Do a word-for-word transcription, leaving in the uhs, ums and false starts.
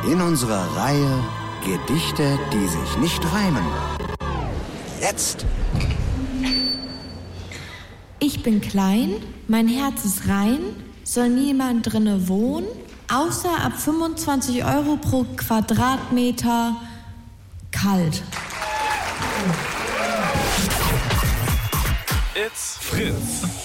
In unserer Reihe Gedichte, die sich nicht reimen. Jetzt. Ich bin klein, mein Herz ist rein, soll niemand drinne wohnen, außer ab fünfundzwanzig Euro pro Quadratmeter kalt. It's Fritz.